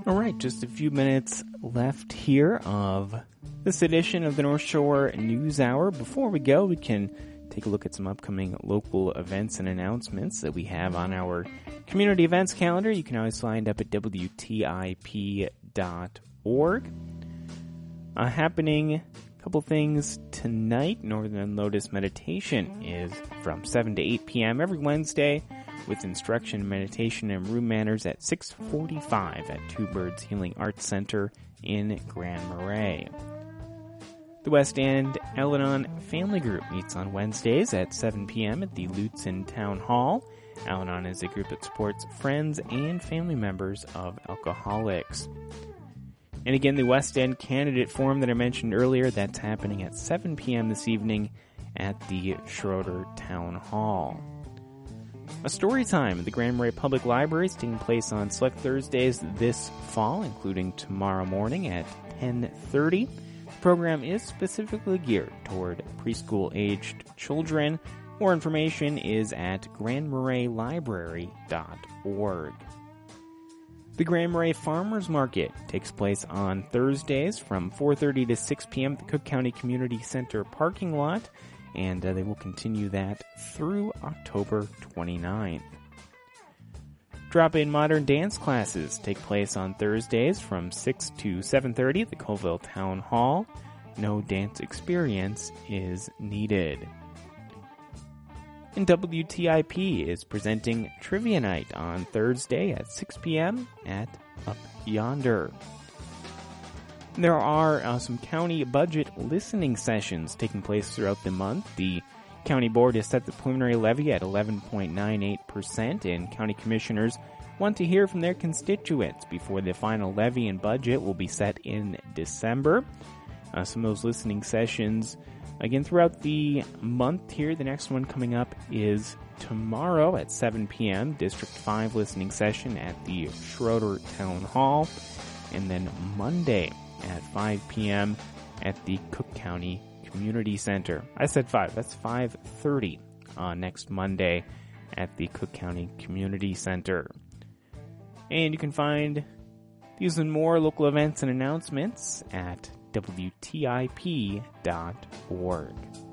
All right, just a few minutes left here of this edition of the North Shore News Hour. Before we go, we can take a look at some upcoming local events and announcements that we have on our community events calendar. You can always find up at WTIP.org. Happening a couple things tonight. Northern Lotus Meditation is from 7 to 8 p.m. every Wednesday, with instruction, meditation, and room manners at 6:45 at Two Birds Healing Arts Center in Grand Marais. The West End Al-Anon Family Group meets on Wednesdays at 7 p.m. at the Lutzen Town Hall. Al-Anon is a group that supports friends and family members of alcoholics. And again, the West End Candidate Forum that I mentioned earlier, that's happening at 7 p.m. this evening at the Schroeder Town Hall. A story time at the Grand Marais Public Library is taking place on select Thursdays this fall, including tomorrow morning at 10:30. The program is specifically geared toward preschool-aged children. More information is at grandmaraislibrary.org. The Grand Marais Farmers Market takes place on Thursdays from 4:30 to 6 p.m. at the Cook County Community Center parking lot, and they will continue that through October 29th. Drop-in modern dance classes take place on Thursdays from 6 to 7:30 at the Colville Town Hall. No dance experience is needed. And WTIP is presenting Trivia Night on Thursday at 6 p.m. at Up Yonder. There are some county budget listening sessions taking place throughout the month. The county board has set the preliminary levy at 11.98%, and county commissioners want to hear from their constituents before the final levy and budget will be set in December. Some of those listening sessions, again, throughout the month here. The next one coming up is tomorrow at 7 p.m., District 5 listening session at the Schroeder Town Hall, and then Monday at 5 p.m. at the Cook County Community Center. I said 5. That's 5:30 next Monday at the Cook County Community Center. And you can find these and more local events and announcements at WTIP.org.